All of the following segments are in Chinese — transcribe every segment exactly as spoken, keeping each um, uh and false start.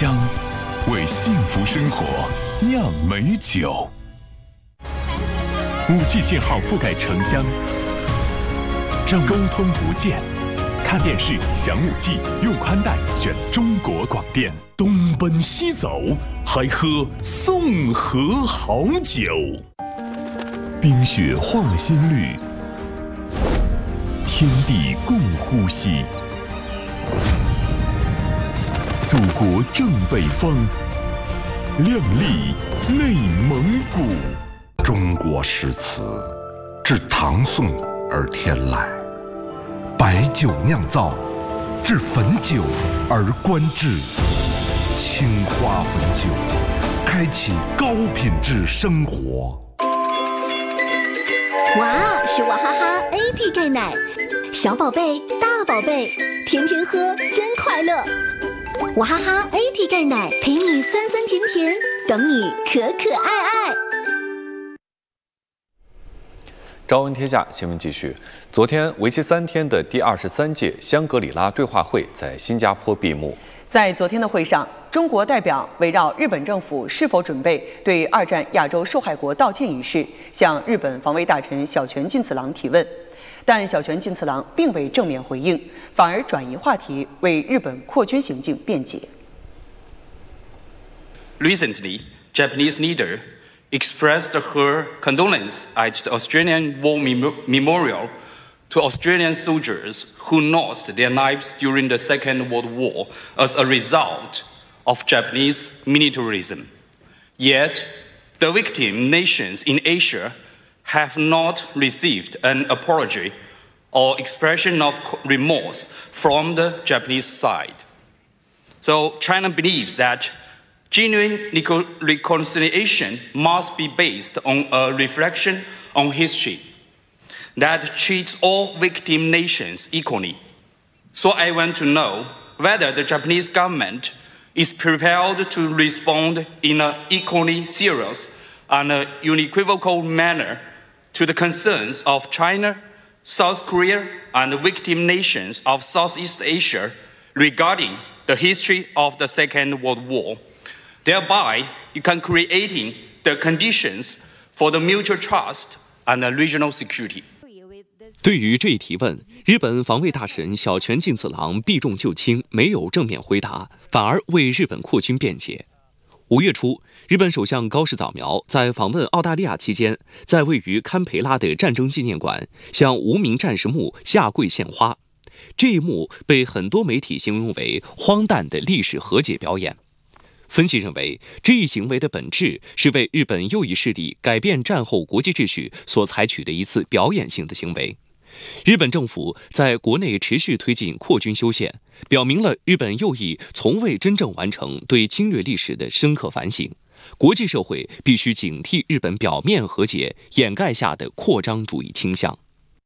香，为幸福生活酿美酒。五 G 信号覆盖城乡，让沟通不见。看电视享五 G， 用宽带选中国广电。东奔西走，还喝宋河好酒。冰雪化新绿，天地共呼吸。祖国正北方，亮丽内蒙古。 中国诗词自唐宋而天来，白酒酿造，至汾酒而观之。青花汾酒，开启高品质生活。 哇，是娃哈哈 A P 钙奶，小宝贝、大宝贝，天天喝真快乐。娃哈哈 A P 钙奶陪你酸酸甜甜，等你可可爱爱。 朝闻天下新闻继续。昨天，为期三天的第二十三届香格里拉对话会在新加坡闭幕。 在昨天的会上，中国代表围绕日本政府是否准备对二战亚洲受害国道歉一事，向日本防卫大臣小泉进次郎提问，但小泉进次郎并未正面回应，反而转移话题，为日本扩军行径辩解。 Recently, Japanese leader expressed her condolence at the Australian War Memorial to Australian soldiers who lost their lives during the Second World War as a result of Japanese militarism. Yet, the victim nations in Asia have not received an apology or expression of remorse from the Japanese side. So China believes that genuine reconciliation must be based on a reflection on history that treats all victim nations equally. So I want to know whether the Japanese government is prepared to respond in an equally serious and unequivocal manner to the concerns of China, South Korea, and victim nations of Southeast Asia regarding the history of the Second World War. Thereby, you can creating the conditions for the mutual trust and the regional security. 对于这一提问，日本防卫大臣小泉进次郎避重就轻，没有正面回答，反而为日本扩军辩解。五月初，日本首相高市早苗在访问澳大利亚期间，在位于堪培拉的战争纪念馆向无名战士墓下跪献花，这一幕被很多媒体形容为荒诞的历史和解表演。分析认为，这一行为的本质是为日本右翼势力改变战后国际秩序所采取的一次表演性的行为。日本政府在国内持续推进扩军修宪，表明了日本右翼从未真正完成对侵略历史的深刻反省。国际社会必须警惕日本表面和解掩盖下的扩张主义倾向。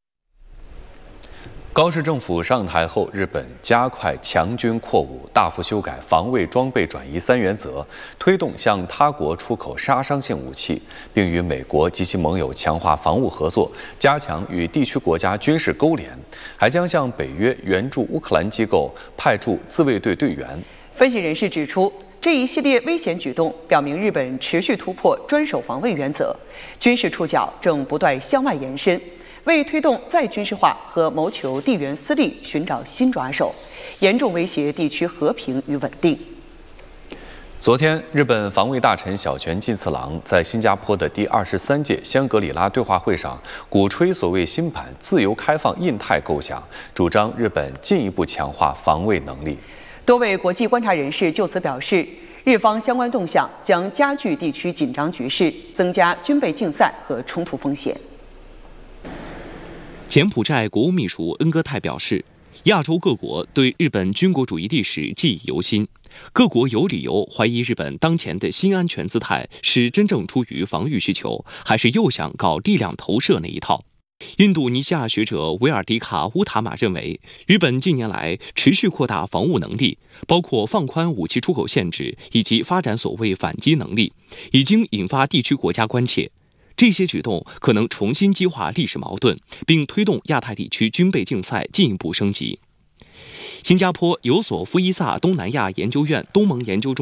高市政府上台后，日本加快强军扩武，大幅修改防卫装备转移三原则，推动向他国出口杀伤性武器，并与美国及其盟友强化防务合作，加强与地区国家军事勾连，还将向北约援助乌克兰机构派驻自卫队队员。 分析人士指出，这一系列危险举动表明日本持续突破专守防卫原则，军事触角正不断向外延伸，为推动再军事化和谋求地缘私利寻找新抓手，严重威胁地区和平与稳定。 昨天，日本防卫大臣小泉进次郎在新加坡的第二十三届香格里拉对话会上，鼓吹所谓新版自由开放印太构想，主张日本进一步强化防卫能力。 多位国际观察人士就此表示，日方相关动向将加剧地区紧张局势，增加军备竞赛和冲突风险。 柬埔寨国务秘书恩戈泰表示，亚洲各国对日本军国主义历史记忆犹新，各国有理由怀疑日本当前的新安全姿态是真正出于防御需求，还是又想搞力量投射那一套。印度尼西亚学者维尔迪卡·乌塔玛认为，日本近年来持续扩大防务能力，包括放宽武器出口限制以及发展所谓反击能力，已经引发地区国家关切。这些举动可能重新激化历史矛盾，并推动亚太地区军备竞赛进一步升级。新加坡有索夫伊萨东南亚研究院东盟研究中